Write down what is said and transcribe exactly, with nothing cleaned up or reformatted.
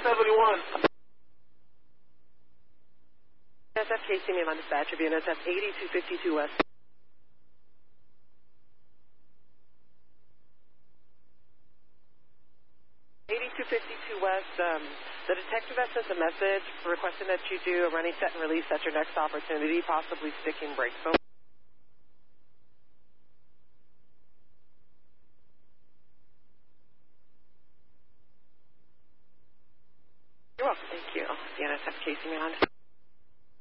seventy-one. B N S F Casey, name on dispatcher, B N S F eighty-two fifty-two West. eighty-two fifty-two West, um, the detective has sent a message requesting that you do a running set and release at your next opportunity, possibly sticking brakes. So you're welcome. Thank you. B N S F Casey, man.